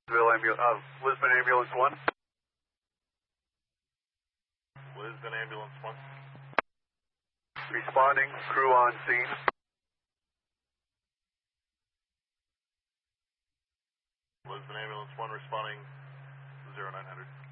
Lisbon Ambulance 1. Lisbon Ambulance 1. Responding, crew on scene. Lisbon Ambulance 1 responding 0900.